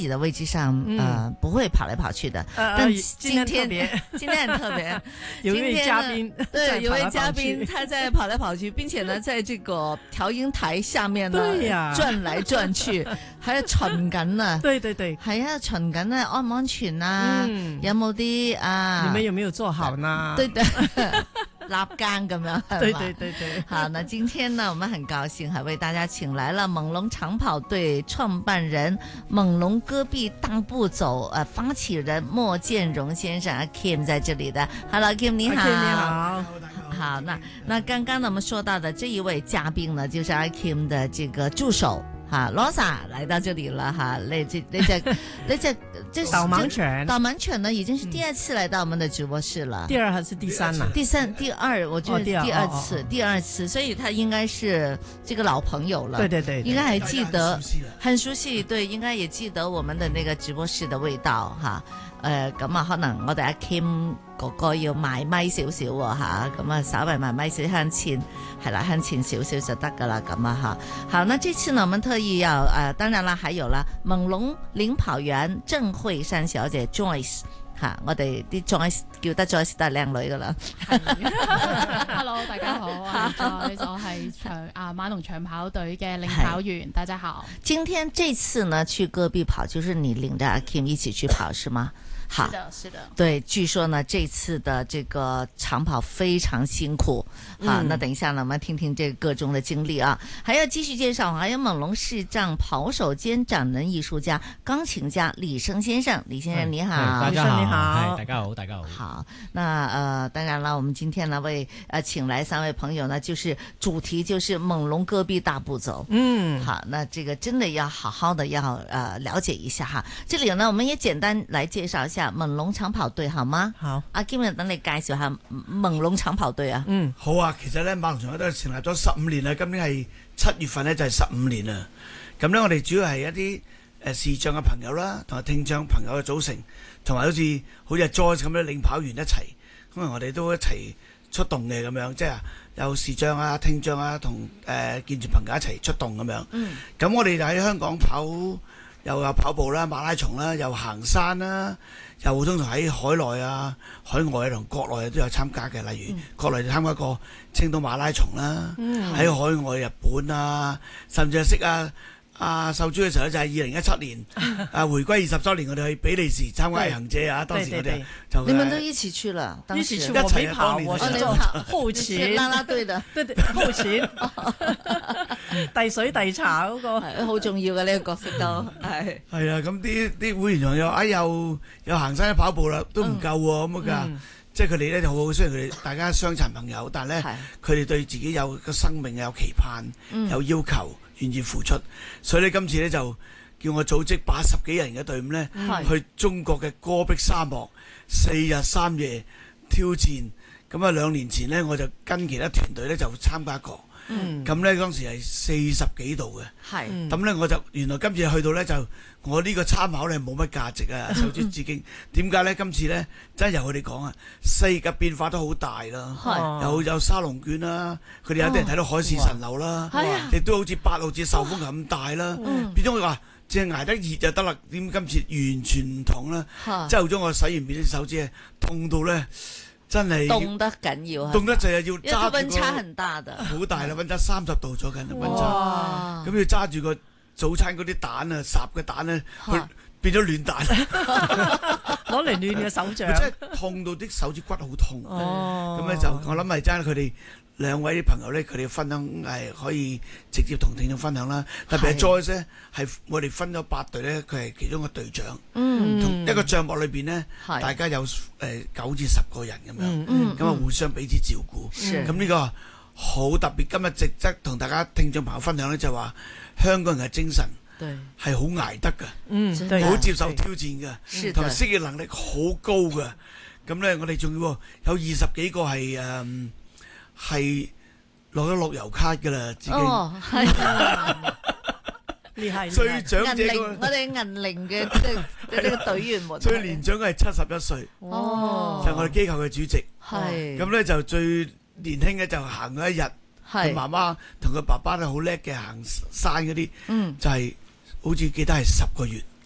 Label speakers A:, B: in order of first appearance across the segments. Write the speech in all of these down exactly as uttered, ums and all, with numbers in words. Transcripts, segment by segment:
A: 己的位置上，
B: 嗯、
A: 呃，不会跑来跑去的。
B: 呃、
A: 但
B: 今天特别，
A: 今天很特别，
B: 有一位嘉宾，
A: 对，有位嘉宾他在跑来跑去，并且呢，在這個調音台下面呢，
B: 對呀，
A: 轉來轉去，喺度巡緊啊。
B: 對對對，
A: 係啊，巡緊啊，安唔安全啊？
B: 嗯、
A: 有冇啲啊？
B: 你們有沒有做好呢？
A: 對對。立更咁樣，
B: 對對對對。
A: 好，那今天呢，我們很高興，還為大家請來了猛龍長跑隊創辦人、猛龍戈壁大步走呃發起人莫建榮先生阿 Kim 在這裡的。Hello Kim 你好。
B: Kim 你好。
A: 好，那那剛剛呢我們說到的這一位嘉賓呢，就是阿 Kim 的這個助手。哈，羅莎來到這裡了哈，那這那隻那隻這
B: 導盲犬，
A: 導盲犬呢已經是第二次來到我們的直播室了。
B: 第二還是第三呢？
A: 第三、第二，我覺得第二次，
B: 哦、
A: 第二次，所以他應該是這個老朋友了。
B: 對對對，
A: 應該還記得，
C: 很熟悉，
A: 很熟悉，對，應該也記得我們的那個直播室的味道哈。誒，咁啊，可能我哋阿 Kim 哥哥要埋咪少少喎吓，咁啊，稍微埋咪少向前，係啦，向前少少就得噶啦，咁啊哈。好，那這次呢，我們特意要誒、呃，當然啦，還有啦，猛龍領跑員鄭慧珊小姐 Joyce。吓，我哋啲 Joyce 叫得 Joyce 都係靚女噶啦。
D: Hello， 大家好，我係 Joyce， 我係長啊馬龍長跑隊嘅領跑員，大家好。
A: 今天這次呢去戈壁跑，就是你領着阿 Kim 一起去跑，是嗎？好，
D: 是的，是的。
A: 對，據說呢，這次的這個長跑非常辛苦。好，嗯、那等一下呢，我們聽聽這個中的經歷啊。還要繼續介紹，還有猛龍視障跑手兼展能藝術家、鋼琴家李生先生。李先生你好，
B: 大家好，你好，
E: 大家好，大家好。
A: 好，那呃，當然了，我們今天呢為呃請來三位朋友呢，就是主題就是猛龍戈壁大步走。
B: 嗯，
A: 好，那這個真的要好好的要呃了解一下哈。這裡呢，我們也簡單來介紹一下。猛龍長跑隊好嗎？
B: 好，
A: 阿 Kim 等你介紹下猛龍長跑隊啊。
B: 嗯，
C: 好啊。其實咧，猛龍長跑隊成立咗十五年啦，今年係七月份咧就係十五年啦。咁咧，我哋主要係一啲誒視障嘅朋友啦，同埋聽障朋友嘅組成，同埋好似好似 Joyce 咁樣領跑員一齊，咁啊我哋都一齊出動嘅咁樣，即係有視障啊、聽障啊，同誒健全朋友一齊出動咁樣。嗯，咁我哋就喺香港跑。又有跑步啦、馬拉松啦，又行山啦，又通常喺海內啊、海外啊同國內都有參加嘅。例如、嗯、國內就參加過青島馬拉松啦，喺、嗯、海外日本啊，甚至係識啊阿秀珠嘅時候就係二零一七年啊回歸二十週年，我哋去比利時參加毅行者啊，當時我哋就
A: 你們都一起去了，當時
B: 一起去，我沒跑，我是做後勤
A: 啦啦隊的，
B: 對對後勤，遞水遞茶嗰個
A: 好重要嘅呢個角色都係。
C: 係啊，咁啲啲會員仲有哎又又行山跑步啦，都唔夠喎咁噶。即係佢哋咧就好好，雖然佢哋大家傷殘朋友，但係咧佢哋對自己有個生命有期盼，有要求。願意付出，所以咧今次咧就叫我組織八十幾人嘅隊伍咧，去中國嘅戈壁沙漠四日三夜挑戰。咁啊兩年前咧我就跟其他團隊咧就參加過，咁咧當時係四十幾度嘅，咁咧我就原來今次去到咧就我呢個參考咧冇乜價值啊，受之致敬。點解咧？今次咧真係由佢哋講啊，世界變化都好大啦，有有沙龍卷啦，佢哋有啲人睇到海市蜃樓啦，亦都好似八號至受風球咁大啦，變咗佢話淨係捱得熱就得啦。點今次完全唔同啦，即係好咗我洗完面啲手指痛到咧。真係
A: 凍得緊要，
C: 凍得就係要揸住個
A: 溫差很大的，
C: 好大啦，溫差三十度左近嘅溫差，咁要揸住個早餐嗰啲蛋啊，烚嘅蛋咧，佢變咗暖蛋，
B: 攞嚟暖嘅手掌，
C: 即係痛到啲手指骨好痛，咁咧就我諗係真係佢哋兩位啲朋友咧，佢哋分享係可以直接同聽眾分享啦。特別係 Joyce 咧，係我哋分咗八隊咧，佢係其中個隊長。嗯，同一個帳幕裏邊咧，大家有誒九至十個人咁樣，咁啊互相彼此照顧。咁呢個好特別。今日值得同大家聽眾朋友分享咧，就係話香港人嘅精神係好捱得㗎，好接受挑戰㗎，同埋適應能力好高㗎。咁咧，我哋仲要有二十幾個係誒。係落咗樂悠卡噶啦，自己哦，係
B: 厲害！
C: 最長者
A: 我哋銀齡嘅即係呢個隊員們，
C: 最年長嘅係七十一歲，哦，就係我哋機構嘅主席，係咁咧就最年輕嘅就行咗一日，佢媽媽同佢爸爸都好叻嘅行山嗰啲，嗯，就係好似記得係十個月。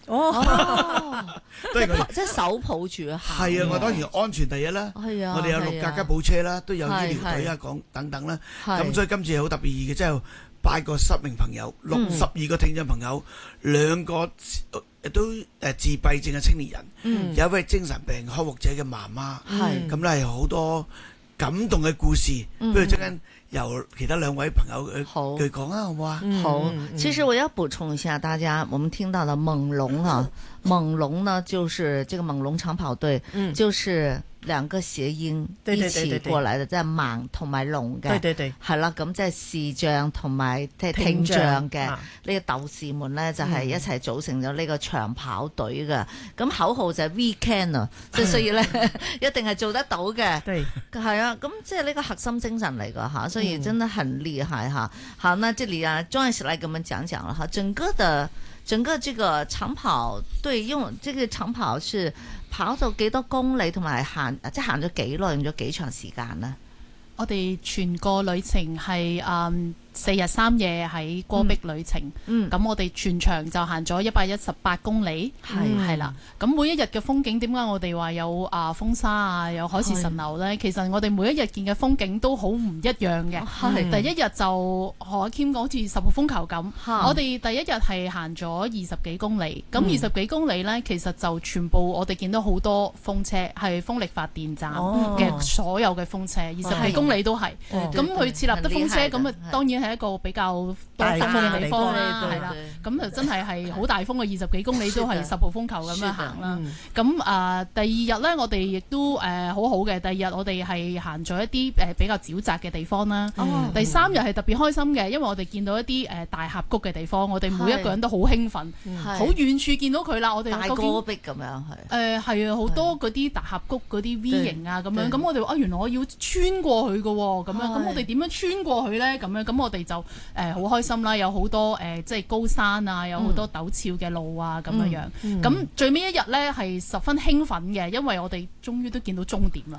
B: 哦，
C: 都係我
A: 即係手抱住行。
C: 係啊，我當然安全第一啦。
A: 係啊，
C: 我哋有六架吉普車啦，都有醫療隊啊，
A: 係
C: 講等等啦。
A: 係
C: 咁所以今次係好特別意義嘅，即係八個失明朋友，六
A: 嗯
C: 十二個聽障朋友，兩個誒都誒自閉症嘅青年人，
A: 嗯
C: 有一位精神病康復者嘅媽媽。
A: 係
C: 咁咧係好多感動嘅故事，
A: 嗯
C: 不如陣間由其他兩位朋友佢
A: 好
C: 佢講啊，好唔好啊？
A: 好
B: 嗯，嗯
A: 其實我要補充一下，大家我們聽到的猛龍啊，猛龍呢就是這個猛龍長跑隊，
B: 嗯
A: 就是兩個諧音
B: 對
A: 一起
B: 對對對對
A: 過來的，即係盲同埋龍嘅。
B: 對對對，
A: 係啦，咁即係視障同埋即係聽
B: 聽
A: 障
B: 障
A: 嘅
B: 啊
A: 呢個鬥士們咧，就係一齊組成咗呢個長跑隊嘅。咁口號就係 We Can 啊，即係所以咧一定係做得到嘅。
B: 對，
A: 係啊，咁即係呢個核心精神嚟㗎吓，所以真的很厲害哈。好，那這裏啊，Joyce 來給我們講講了哈，整個的整個這個長跑隊用這個長跑是跑到幾多公里，同埋行即係行咗幾耐，用咗幾長時間呢？
D: 我哋全個旅程係誒四日三夜喺戈壁旅程，
A: 嗯，
D: 咁我哋全場就行咗一百一十八公里，
A: 係
D: 係啦。咁每一日嘅風景，點解我哋話有啊風沙啊，有海市蜃樓呢？其實我哋每一日見嘅風景都好唔一樣嘅。
A: 係
D: 第一日就何阿 Kim 講好似十號風球咁，
A: 嚇
D: 我哋第一日係行咗二十幾公里，咁
A: 嗯
D: 二十幾公里呢，其實就全部我哋見到好多風車，係風力發電站
B: 哦
D: 嘅所有嘅風車，二十幾公里都係。
B: 哦
D: 咁佢設立得風車，咁啊
A: 係
D: 當然係一個比較多
B: 大
D: 風嘅地方啦，
B: 風嘅地方
D: 係啦。
A: 對
D: 咁就真係係好大風嘅，二十幾公里都係十號風球咁樣行啦。
B: 嗯
D: 咁啊、第二日呢，我哋亦都誒、呃、好好嘅。第二日我哋係行咗一啲誒、呃、比較沼澤嘅地方啦。
A: 哦
D: 第三日係特別開心嘅，因為我哋見到一啲誒、呃、大峽谷嘅地方，我哋每一個人都好興奮，
A: 係
D: 好遠處見到佢啦。我哋
A: 大
D: 究竟
A: 戈壁咁樣係。
D: 誒係啊，好多嗰啲大峽谷嗰啲 V 型啊咁樣，
A: 對
D: 咁我哋話啊原來我要穿過去嘅喎，咁樣咁
A: 係
D: 我哋點樣穿過去咧？咁樣咁我哋就誒好開心啦，有好多誒即係高山啊，有好多陡峭嘅路啊咁樣樣。
B: 嗯
D: 咁最尾一日咧係十分興奮嘅，因為我哋終於都見到終點啦。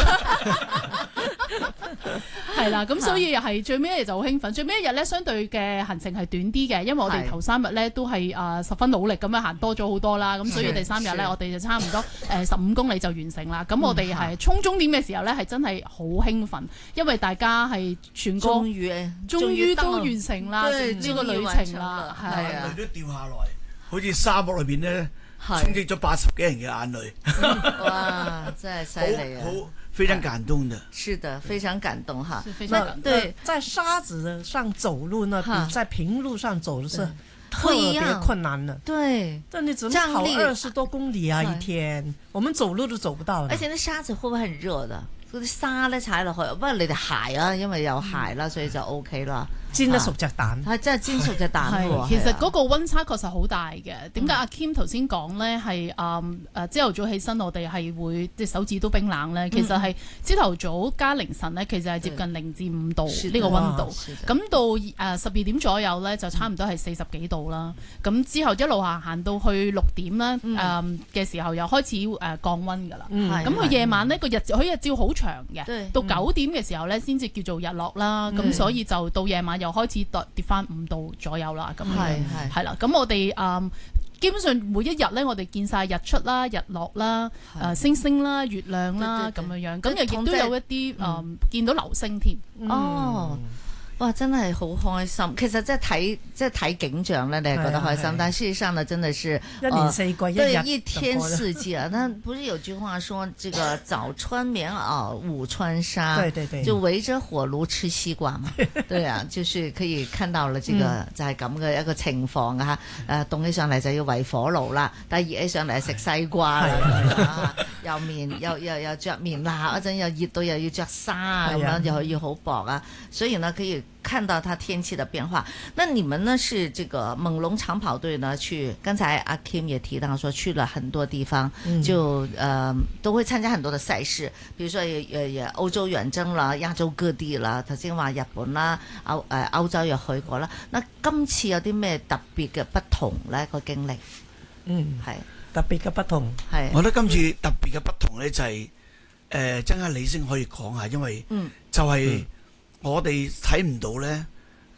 D: 係啦，咁所以係最尾一日就好興奮。最尾一日咧，相對嘅行程係短啲嘅，因為我哋頭三日咧都係啊十分努力咁樣行多咗好多啦。咁所以第三日咧，我哋就差唔多誒十五公里就完成啦。咁我哋係衝終點嘅時候咧，係真係好興奮，因為大家係全個
A: 終於
D: 終於都
A: 到
D: 完成啦
A: 對
D: 呢個旅程啦，係
A: 係
D: 啊
A: 啊
C: 眼淚都掉下來，好似沙漠裏邊咧衝
A: 係
C: 擊咗八十幾人嘅眼淚，
A: 哇，真係犀利啊！
C: 好好非常感動的。
A: 是的，非常感動哈。
D: 是非常感動。
A: 對，
B: 在沙子上走路呢，
A: 哈
B: 比在平路上走的是特
A: 不一
B: 別
A: 樣
B: 困難的。
A: 對，
B: 但你怎麼跑
A: 站立
B: 二十多公里啊？
A: 係
B: 一天，我們走路都走不到的。
A: 而且啲沙子會唔會很熱的？嗰啲沙咧踩落去，不過你哋鞋啊，因為有鞋啦，所以就 O K 啦。
B: 煎得熟隻蛋。
A: 係真係煎熟隻蛋喎。
D: 係，其實嗰
A: 個
D: 個温差確實好大嘅。點解阿 Kim 頭先講咧係誒誒朝頭早起身，我哋係會即係手指都冰冷咧。其實係朝頭早加凌晨咧，其實係接近零至五度呢個温度。咁到誒十二點左右咧，就差唔多係四十幾度啦。咁之後一路行行到去六點咧誒嘅時候，又開始誒降温㗎啦。咁佢夜晚呢個日佢日照好長嘅，到九點嘅時候咧先至叫做日落啦。咁所以就到夜晚又開始跌跌翻五度左右啦，咁樣
A: 係
D: 係啦。咁我哋誒、嗯、基本上每一日咧，我哋見晒日出啦、日落啦、誒、呃、星星啦、月亮啦咁樣樣。咁又亦都有一啲誒、嗯、見到流星添。
A: 哦。哇！真係好開心。其實即係睇即係睇景象咧，你係覺得開心。但係事實上呢，真的是
B: 一年四季一日，
A: 對一天四季啊。那不是有句話說，這個早穿棉襖，午穿紗，
B: 對對對，
A: 就圍着火爐吃西瓜嘛。對啊，就是可以看到了這個就係咁嘅一個情況啊。誒凍起上嚟就要圍火爐啦，但係熱起上嚟食西瓜啦，又棉又又又著棉襪嗰陣又熱到又要着紗啊，咁樣又要好薄啊。所以呢，可以看到它天氣的變化。那你們呢是這個猛龍長跑隊呢去，剛才阿 Kim 也提到說去了很多地方，嗯、就呃都會參加很多的賽事，比如說也也也歐洲遠征啦、亞洲各地啦，頭先話日本啦、歐誒歐洲又去過啦。那今次有啲咩特別嘅不同呢個經歷？
B: 嗯，
A: 係
B: 特別嘅不同。
A: 係，
C: 我覺得今次特別嘅不同呢就係、是、誒，真係李星可以講下，因為就係、是。嗯我哋睇唔到咧，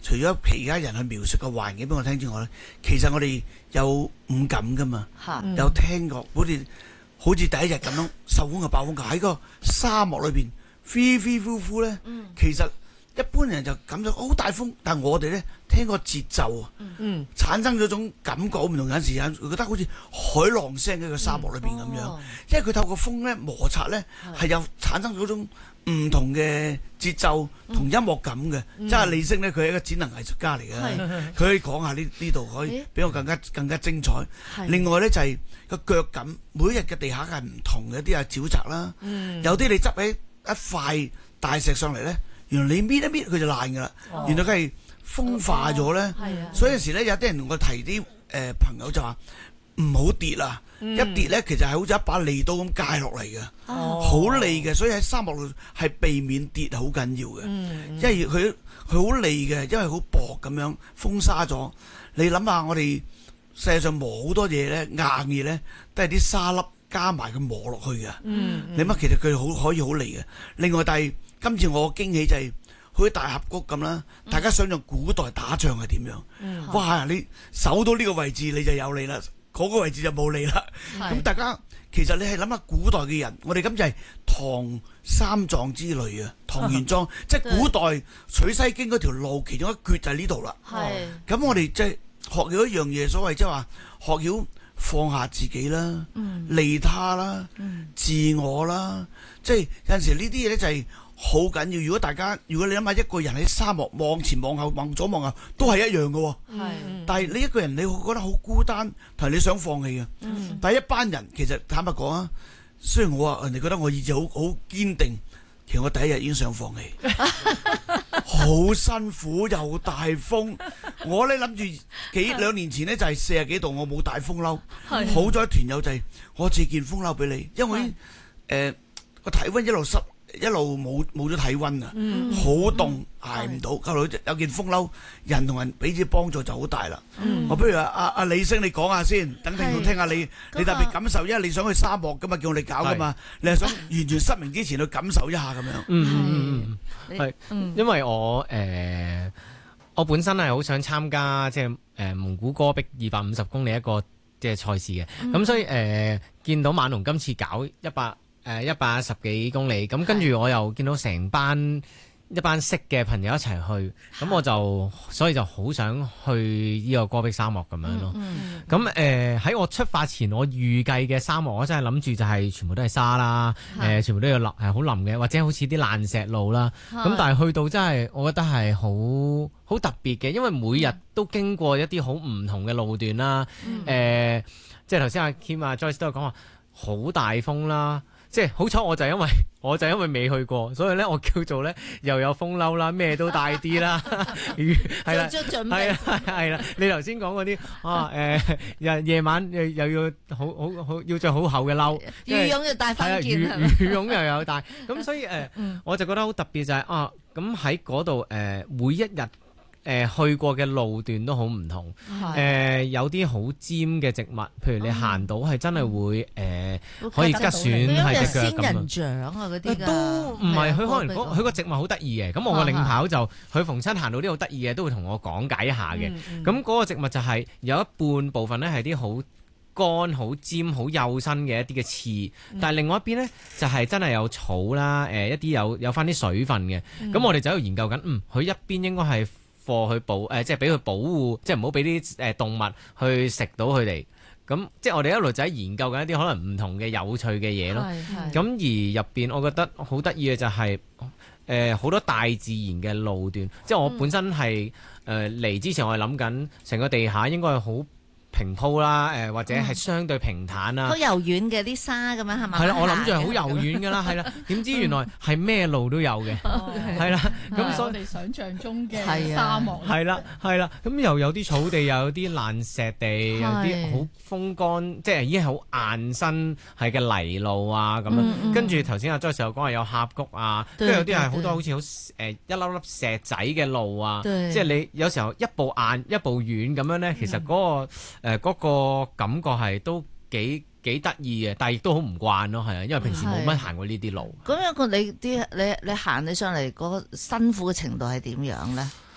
C: 除咗其他人去描述個環境俾我聽之外咧，其實我哋有五感噶嘛，
A: 嗯、
C: 有聽覺，好似好似第一日咁樣受風嘅暴風球喺個沙漠裏邊飛飛呼呼咧，
A: 嗯、
C: 其實一般人就感覺好大風，但係我哋咧聽個節奏啊，
B: 嗯、
C: 產生咗種感覺唔同，有陣時間覺得好似海浪聲喺個沙漠裏邊咁樣，
A: 嗯哦、
C: 因為佢透過風咧摩擦咧係有產生咗種唔同嘅節奏同音樂感嘅，
B: 嗯、
C: 即係李星咧，佢係一個展能藝術家嚟嘅，佢可以講下呢呢度可以比我更加更加精彩。另外咧就係個腳感，每一日嘅地下係唔同嘅，有啲係沼澤啦，
B: 嗯、
C: 有啲你執起一塊大石上嚟咧，原來你搣一搣佢就爛噶啦，
B: 哦、
C: 原來佢係風化咗咧，
A: 哦、
C: 所以有時咧有啲人同我提啲誒、呃、朋友就話唔好跌啊！
B: 嗯、
C: 一跌咧，其實係好似一把利刀咁界落嚟嘅，好、
B: 哦、
C: 利嘅，所以喺沙漠度係避免跌好緊要嘅，
B: 嗯、
C: 因為佢佢好利嘅，因為好薄咁樣風沙咗。你諗下，我哋世界上磨好多嘢咧，硬嘢咧，都係啲沙粒加埋佢磨落去嘅。
B: 嗯、
C: 你諗其實佢好可以好利嘅。另外，但係今次我驚喜就係、是、好似大峽谷咁啦，大家想象古代打仗係點樣？
B: 嗯、
C: 哇！你守到呢個位置你就有利啦。嗰個位置就冇你啦，咁大家其實你係諗下古代嘅人，我哋今次係唐三藏之類啊，唐玄奘，即係古代取西經嗰條路其中一橛就喺呢度啦。咁我哋即係學曉一樣嘢，所謂即係話學曉放下自己啦，利他啦，自我啦，即係有陣時呢啲嘢咧就係好緊要。如果大家如果你諗下一個人喺沙漠望前望後望左望右都係一樣嘅，但係你一個人你會覺得好孤單，同埋你想放棄嘅。嗯、但係一班人其實坦白講啊，雖然我話人哋覺得我意志好好堅定，其實我第一日已經想放棄，好辛苦又大風。我咧諗住幾兩年前呢，就係四十幾度，我冇帶風褸，好在團友就係我借件風褸俾你，因為誒個體溫一路濕。一路冇冇咗體溫啊，好凍捱唔到，後來有件風褸，人同人彼此幫助就好大啦。
A: 嗯、
C: 我不如阿阿阿李星你講下先，等聽眾聽下你，你特別感受，因為你想去沙漠噶嘛，叫我哋搞噶嘛，你係想完全失明之前去感受一下咁樣。
E: 嗯嗯嗯，係，因為我誒、呃、我本身係好想參加即係誒蒙古戈壁二百五十公里一個即係賽事嘅，咁、嗯、所以誒、呃、見到馬龍今次搞一百。誒一百十幾公里，咁跟住我又見到成班一班識嘅朋友一齊去，咁我就所以就好想去呢個戈壁沙漠咁樣咯。咁誒喺我出發前，我預計嘅沙漠，我真係諗住就係全部都係沙啦，誒、呃、全部都要腍係好腍嘅，或者好似啲爛石路啦。咁但係去到真係，我覺得係好好特別嘅，因為每日都經過一啲好唔同嘅路段啦。誒、嗯呃，即係頭先阿 Kim 啊 Joyce 都有講話好大風啦。即係好彩，我就因為我就因為未去過，所以咧我叫做咧又有風褸啦，咩都帶啲啦，係啦，係啊係啦。你頭先講嗰啲啊誒，夜夜晚又又要好好好要着好厚嘅褸，
A: 羽絨又帶翻件，
E: 羽羽絨又有帶，咁所以誒，我就覺得好特別就係啊，咁喺嗰度誒每一日。誒、呃、去過嘅路段都好唔同，誒、呃、有啲好尖嘅植物，譬如你行到係真係會誒、呃、可以拮損係隻腳咁啊！仙人掌啊嗰啲都唔係，佢可能佢個植物好得意嘅，咁我個領跑就佢逢親行到啲好得意嘅都會同我講解一下嘅。咁嗰、嗯嗯、個植物就係有一半部分咧係啲好乾、好尖、好幼身嘅一啲嘅刺，但係另外一邊咧就係真係有草啦，誒、呃、一啲有有翻啲水分嘅。咁、嗯、我哋就喺度研究緊，嗯，佢一邊應該係。貨去保誒、呃，即係俾佢保護，即係唔好俾啲誒動物去食到佢哋。咁即係我哋一路就喺研究緊一啲可能唔同嘅有趣嘅嘢咯。咁而入邊，我覺得好得意嘅就係誒好多大自然嘅路段。即係我本身係誒嚟之前，我係諗緊成個地下應該係好平鋪啦，誒或者係相對平坦啦，好、
A: 嗯、柔軟嘅啲沙咁樣係咪？
E: 係啦，我諗住係好柔軟㗎啦，係啦，點知原來係咩路都有嘅，係啦，咁所以我哋想象中嘅沙漠係啦係啦，咁又有啲草地，又有啲爛石地，有啲好風乾，即係已經係好硬身係嘅泥路啊咁樣，嗯嗯、跟住頭先阿 Joyce 又講話有峽谷啊，跟住有啲係好多好似好誒一粒粒石仔嘅路啊，即係你有時候一步硬一步軟咁樣咧，其實嗰、嗰個。誒嗰、呃那個感覺係都幾幾得意嘅，但係亦都好唔慣咯，係啊，因為平時冇乜行過呢啲路。
A: 咁樣個你啲你你行你上嚟嗰個辛苦嘅程度係點樣咧？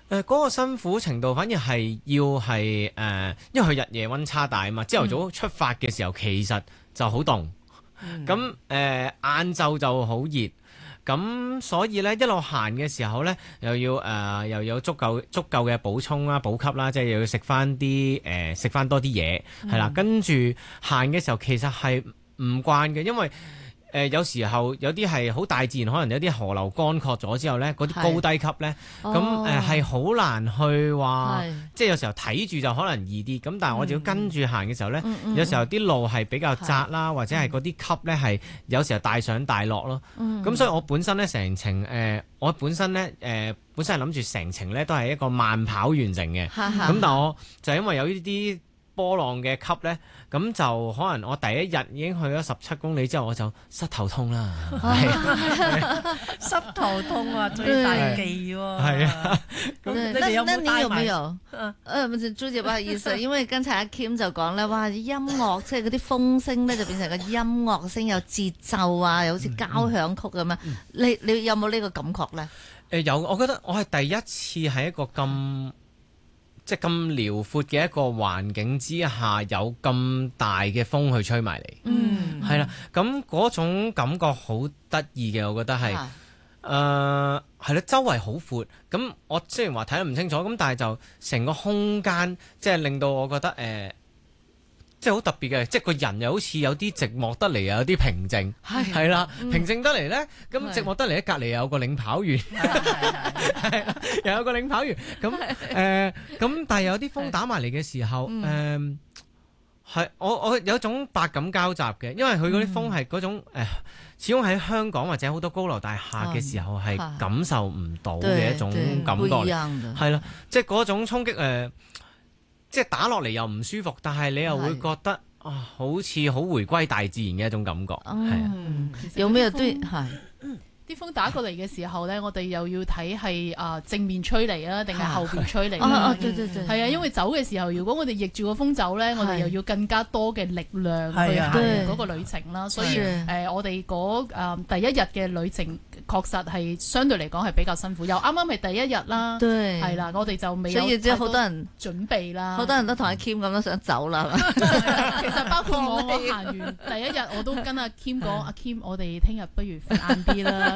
E: 誒嗰個辛苦程度反而係要係誒，因為佢日夜溫差大啊嘛。朝頭早出發嘅時候其實就好凍，咁誒晏晝就好熱。咁所以咧一路行嘅時候咧，又要誒、呃、又有足夠足夠嘅補充啦、補給啦，即係又要食翻啲誒食翻多啲嘢，係啦、嗯。跟住行嘅時候其實係唔慣嘅，因為誒、呃、有時候有啲係好大自然，可能有啲河流乾涸咗之後咧，嗰啲高低級咧，咁誒係好難去話，即係有時候睇住就可能易啲，咁但係我哋要跟住行嘅時候咧，嗯、有時候啲路係比較窄啦，或者係嗰啲級咧係有時候大上大落咯。咁、嗯、所以我本身咧成程誒、呃，我本身咧誒、呃、本身係諗住成程咧都係一個慢跑完成嘅，咁、嗯、但係我就因為有呢啲波浪嘅級咧，咁就可能我第一日已經去咗十七公里之後，我就膝頭痛啦。
B: 膝頭痛啊，最大忌喎。係啊，咁你哋有冇帶埋？誒，誒，
A: 朱姐不好意思，因為剛才阿 Kim 就講咧，哇，音樂即係嗰啲風聲咧，就變成個音樂聲有節奏啊，又好似交響曲咁樣。你你有冇呢個感覺咧？
E: 誒有，我覺得我係第一次喺一個咁。即係咁遼闊嘅一個環境之下，有咁大嘅風去吹埋嚟，嗯，係啦，咁嗰種感覺好得意嘅，我覺得係，誒係啦，周圍好闊，咁我雖然話睇得唔清楚，咁但係就成個空間，即係令到我覺得誒。呃即係好特別嘅，即係個人又好似有啲寂寞得嚟，又有啲平靜，係係啦，平靜得嚟咧，咁寂寞得嚟咧，隔離又有個領跑員，係啦，又有個領跑員，咁誒，咁但係有啲風打埋嚟嘅時候，誒係我我有一種百感交集嘅，因為佢嗰啲風係嗰種誒，始終喺香港或者好多高樓大廈嘅時候係感受唔到嘅一種感覺，係啦，即係嗰種衝擊誒。即係打落嚟又唔舒服，但係你又會覺得啊，好似好回歸大自然嘅一種感覺。係啊、
A: 嗯，有咩都係。
D: 啲風打過嚟嘅時候咧，我哋又要睇係啊正面吹嚟啊，定係後邊吹嚟啊？對對對，係啊，因為走嘅時候，如果我哋逆住個風走咧，我哋又要更加多嘅力量去行嗰個旅程啦。所以誒，我哋嗰誒第一日嘅旅程確實係相對嚟講係比較辛苦，又啱啱係第一日啦，係啦，我哋就未有。
A: 所以即係好多人
D: 準備啦，
A: 好多人都同阿 Kim 咁樣想走啦。
D: 其實包括我，我行完第一日我都跟阿 Kim 講，阿 Kim，我哋聽日不如瞓晏啲啦。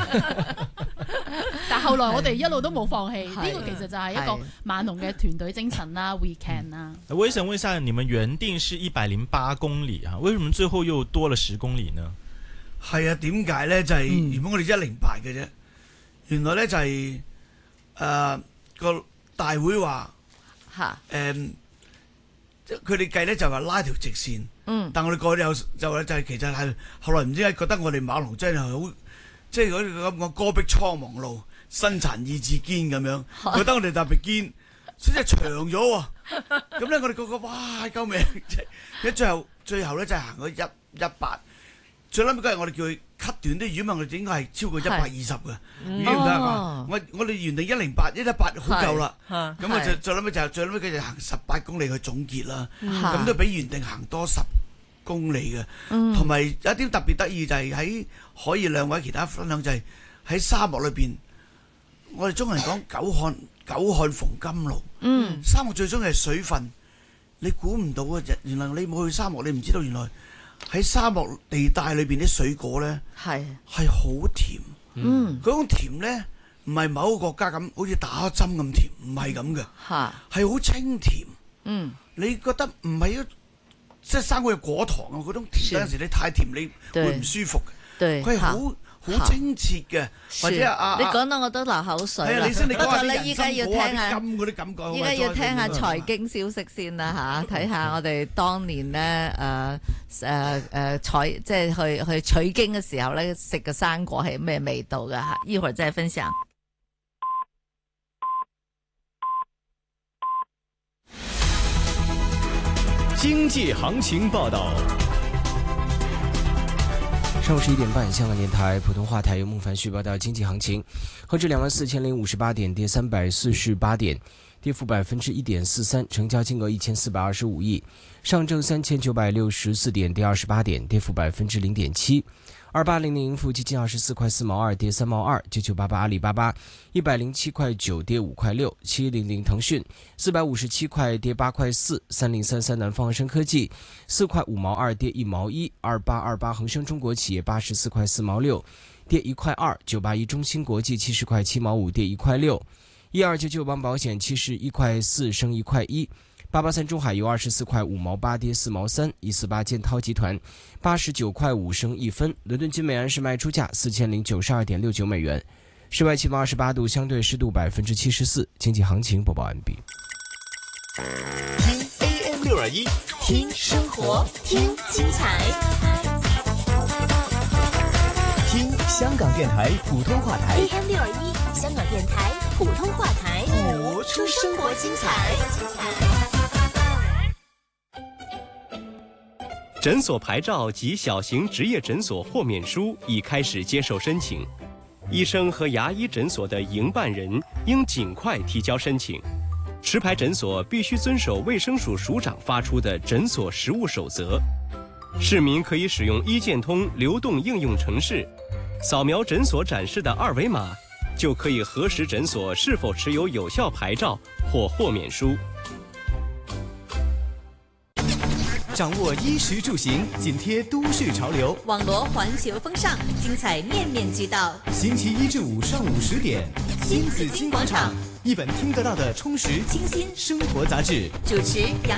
D: 但後來我哋一路都冇放棄，呢個其實就係一個馬龍嘅團隊精神啦 ，We Can 啦。
F: 我也想問一下，你們原定是一百零八公里啊，為什麼最後又多了十公里呢？
C: 係啊，點解咧？就係、是、原本我哋一零八嘅啫，嗯、原來咧就係誒個大會話吓誒，佢哋計咧就話拉條直線，嗯，但我哋過去有就咧就係其實係後來唔知係覺得我哋馬龍真係好。即係嗰啲咁講戈壁蒼茫路，身殘意志堅咁樣，覺得我哋特別堅，所以真係長咗喎。咁咧我哋個個哇救命！即係最後最後咧就係行咗一一八，最撚尾嗰日我哋叫佢 cut 短啲，如果唔係我哋應該係超過一百二十嘅，已經唔得嘛。我我哋原定一零八一一八好夠啦，咁啊最最撚尾就最撚尾佢就行十八公里去總結啦，咁都比原定行多十公里嘅，同埋、嗯、有一啲特別得意就係喺可以兩位其他分享就係喺沙漠裏邊，我哋中國人講久旱久旱逢甘露，嗯，沙漠最終係水分，你估唔到啊！原來你冇去沙漠，你唔知道原來喺沙漠地帶裏邊啲水果咧係係好甜，嗯，嗰種甜咧唔係某個國家咁好似打針咁甜，唔係咁嘅，嚇係好清甜，嗯，你覺得唔係一即係生果嘅果糖啊！嗰種甜有陣時你太甜你會唔舒服嘅，佢係好好清澈嘅，或者啊，
A: 你講到我都流口水啦。不過咧，依家要聽下金嗰啲感覺，依家要聽下財經消息先啦嚇，睇下我哋當年咧誒誒誒採即係去去取經嘅時候咧食嘅生果係咩味道㗎嚇？一會兒再分享。
G: 經濟行情報道。上午十一點半，香港電台普通話台由孟凡旭報道經濟行情，恒指兩萬四千零五十八點，跌三百四十八點。 跌幅百分之一点四三，成交金额一千四百二十五亿。上证三千九百六十四点，跌二十八点，跌幅百分之零点七。二八零零盈富基金二十四块四毛二，跌三毛二。九九八八阿里巴巴一百零七块九，跌五块六。七零零腾讯四百五十七块，跌八块四。三零三三南方恒生科技四块五毛二，跌一毛一。二八二八恒生中国企业八十四块四毛六，跌一块二。九八一中芯国际七十块七毛五，跌一块六。一二九九邦保险七十一块四，升一块一。八八三中海油二十四块五毛八，跌四毛三。一四八建滔集团八十九块五，升一分。伦敦金每安士卖出价四千零九十二点六九美元。室外气温二十八度，相对湿度百分之七十四。经济行情播报完毕。
H: 听 A M 六二一，听生活，听精彩，听香港电台普通话台
I: A M 六二一，香港电台普通话台，
H: 播出生活精彩。诊所牌照及小型执业诊所豁免书已开始接受申请，医生和牙医诊所的营办人应尽快提交申请。持牌诊所必须遵守卫生署署长发出的诊所实务守则。市民可以使用医健通流动应用程式，扫描诊所展示的二维码，就可以核实诊所是否持有有效牌照或豁免书。
J: 掌握衣食住行，紧贴都市潮流，
K: 网罗环球风尚，精彩面面俱到。
J: 星期一至五上午十点，新紫金广场，一本听得到的充实清新生活杂志。
K: 主持杨